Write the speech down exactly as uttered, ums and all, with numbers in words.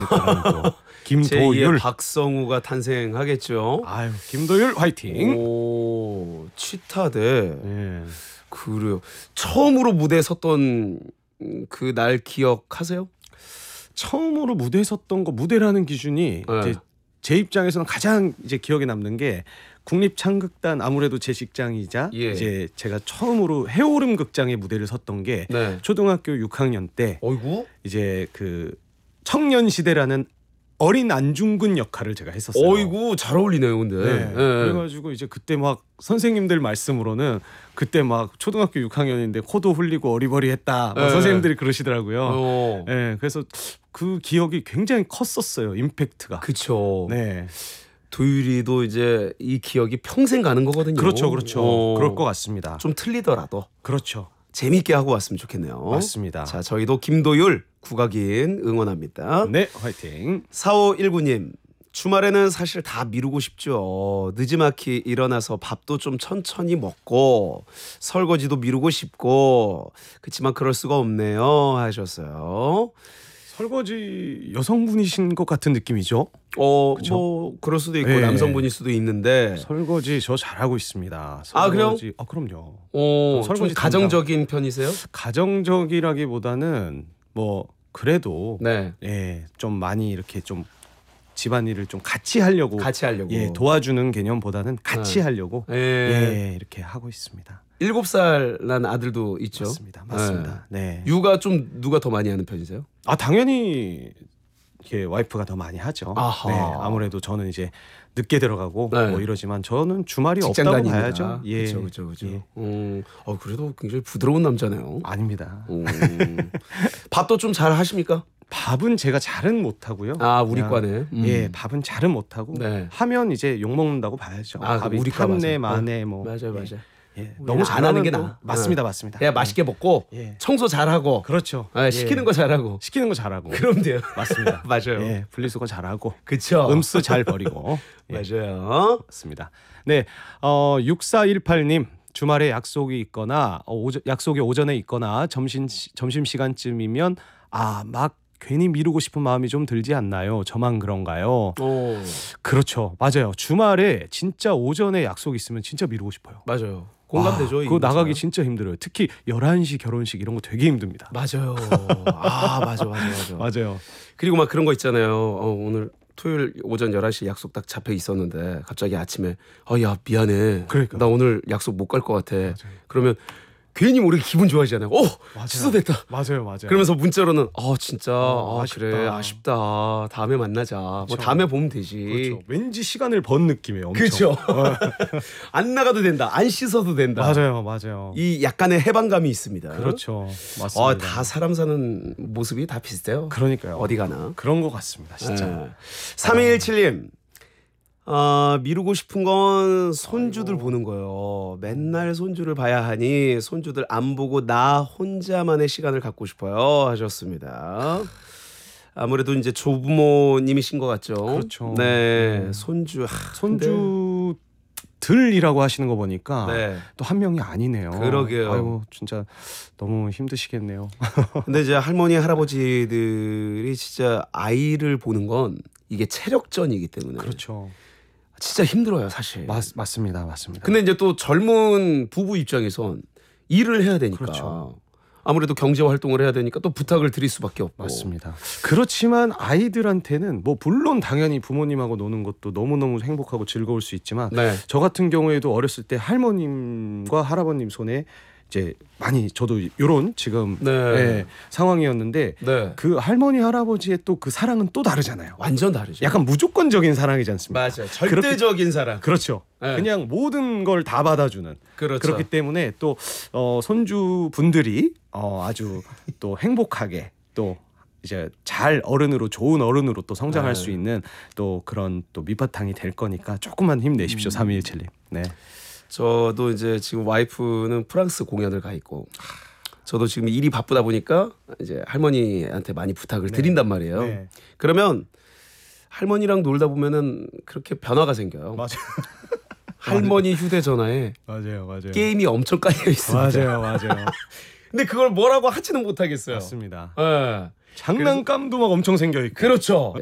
김도율 박성우가 탄생하겠죠. 아유, 김도율 화이팅. 오, 치타대. 네. 그래요. 처음으로 무대에 섰던 그 날 기억하세요? 처음으로 무대에 섰던 거, 무대라는 기준이 네. 이제 제 입장에서는 가장 이제 기억에 남는 게 국립창극단, 아무래도 제 직장이자 예. 이제 제가 처음으로 해오름 극장의 무대를 섰던 게 네. 초등학교 육 학년 때 어이구. 이제 그 청년시대라는 어린 안중근 역할을 제가 했었어요. 어이구, 잘 어울리네요, 근데. 네. 네. 그래가지고 이제 그때 막 선생님들 말씀으로는 그때 막 초등학교 육 학년인데 코도 흘리고 어리버리했다. 막 네. 선생님들이 그러시더라고요. 어. 네, 그래서 그 기억이 굉장히 컸었어요. 임팩트가. 그쵸. 네, 도율이도 이제 이 기억이 평생 가는 거거든요. 그렇죠, 그렇죠. 어. 그럴 것 같습니다. 좀 틀리더라도 그렇죠, 재밌게 하고 왔으면 좋겠네요. 맞습니다. 자, 저희도 김도율 국악인 응원합니다. 네, 화이팅. 사오일구 님, 주말에는 사실 다 미루고 싶죠. 늦지막히 일어나서 밥도 좀 천천히 먹고 설거지도 미루고 싶고 그렇지만 그럴 수가 없네요 하셨어요. 설거지 여성분이신 것 같은 느낌이죠? 어, 그쵸? 뭐 그럴 수도 있고 네. 남성분일 수도 있는데. 설거지 저 잘하고 있습니다. 설거지, 아, 그래요? 아, 그럼요. 어, 설거지 좀 가정적인 편이세요? 가정적이라기보다는 뭐 그래도 네. 예, 좀 많이 이렇게 좀 집안일을 좀 같이 하려고 같이 하려고. 예, 도와주는 개념보다는 같이 네. 하려고 예. 예, 이렇게 하고 있습니다. 일곱 살 난 아들도 있죠. 맞습니다. 맞습니다. 네. 육아 좀 누가 더 많이 하는 편이세요? 아, 당연히 이렇게 와이프가 더 많이 하죠. 아하. 네, 아무래도 저는 이제 늦게 들어가고 네. 뭐 이러지만 저는 주말이 직장 없다고 다니느라. 봐야죠. 예. 그렇죠, 그렇죠, 그렇죠. 예. 음, 어 그래도 굉장히 부드러운 남자네요. 아닙니다. 음. 밥도 좀 잘 하십니까? 밥은 제가 잘은 못하고요. 아, 우리 그냥, 과네. 음. 예, 밥은 잘은 못하고 네. 하면 이제 욕 먹는다고 봐야죠. 아, 밥이 우리 과 탐내 맞아요. 만에 뭐 맞아요, 예, 맞아요. 예, 우리는 너무 안 잘하는 하는 게 또- 나아. 맞습니다, 응. 맞습니다. 그냥 맛있게 먹고 예. 청소 잘하고 그렇죠. 아, 예. 시키는 거 잘하고. 시키는 거 잘하고. 그럼 돼요. 맞습니다. 맞아요. 예, 분리수거 잘하고 그렇죠. 음수 잘 버리고. 예, 맞아요. 맞습니다. 네, 어, 육사일팔 님 주말에 약속이 있거나 어, 오전, 약속이 오전에 있거나 점심 점심 시간쯤이면 아, 막 괜히 미루고 싶은 마음이 좀 들지 않나요? 저만 그런가요? 오, 그렇죠. 맞아요. 주말에 진짜 오전에 약속 있으면 진짜 미루고 싶어요. 맞아요. 공감되죠. 아, 이 그거 나가기 문자. 진짜 힘들어요. 특히 열한 시 결혼식 이런 거 되게 힘듭니다. 맞아요. 아, 맞아, 맞아, 맞아. 맞아요. 그리고 막 그런 거 있잖아요. 어, 오늘 토요일 오전 열한 시 약속 딱 잡혀 있었는데 갑자기 아침에 어, 야 미안해. 그러니까. 나 오늘 약속 못 갈 것 같아. 그러면 괜히 모르게 기분 좋아지잖아요. 오, 맞아요. 취소됐다. 맞아요, 맞아요. 그러면서 문자로는 어 진짜 어, 아, 아쉽다. 그래 아쉽다. 다음에 만나자. 뭐 그렇죠. 다음에 보면 되지. 그렇죠. 왠지 시간을 번 느낌이에요. 엄청. 그렇죠. 안 나가도 된다. 안 씻어도 된다. 맞아요, 맞아요. 이 약간의 해방감이 있습니다. 그렇죠, 맞습니다. 어, 다 사람 사는 모습이 다 비슷해요. 그러니까요. 어디 가나. 그런 것 같습니다, 진짜. 네. 삼이일칠 님 어, 미루고 싶은 건 손주들 아이고. 보는 거예요. 맨날 손주를 봐야 하니 손주들 안 보고 나 혼자만의 시간을 갖고 싶어요 하셨습니다. 아무래도 이제 조부모님이신 것 같죠. 그렇죠. 네, 음. 손주. 하, 근데- 손주들이라고 하시는 거 보니까 네. 또 한 명이 아니네요. 그러게요. 아이고, 진짜 너무 힘드시겠네요. 근데 이제 할머니 할아버지들이 진짜 아이를 보는 건 이게 체력전이기 때문에 그렇죠. 진짜 힘들어요 사실. 맞, 맞습니다, 맞습니다. 근데 이제 또 젊은 부부 입장에선 일을 해야 되니까 그렇죠. 아무래도 경제 활동을 해야 되니까 또 부탁을 드릴 수밖에 없고. 맞습니다. 그렇지만 아이들한테는 뭐 물론 당연히 부모님하고 노는 것도 너무너무 행복하고 즐거울 수 있지만 네. 저 같은 경우에도 어렸을 때 할머님과 할아버님 손에 이제 많이 저도 요런 지금 네. 예, 상황이었는데 네. 그 할머니 할아버지의 또 그 사랑은 또 다르잖아요. 완전 다르죠. 약간 무조건적인 사랑이지 않습니까? 맞아요. 절대적인 사랑. 그렇죠. 네. 그냥 모든 걸 다 받아주는. 그렇죠. 그렇기 때문에 또 어, 손주 분들이 어, 아주 또 행복하게 또 이제 잘 어른으로 좋은 어른으로 또 성장할 네. 수 있는 또 그런 또 밑바탕이 될 거니까 조금만 힘내십시오. 음. 삼이일칠 님. 네. 저도 이제 지금 와이프는 프랑스 공연을 가 있고 저도 지금 일이 바쁘다 보니까 이제 할머니한테 많이 부탁을 네. 드린단 말이에요. 네. 그러면 할머니랑 놀다 보면은 그렇게 변화가 생겨요. 맞아요. 할머니 휴대전화에 맞아요. 맞아요. 게임이 엄청 깔려 있습니다. 맞아요. 맞아요. 근데 그걸 뭐라고 하지는 못하겠어요. 맞습니다. 예. 장난감도 막 엄청 생겨 있고. 그렇죠.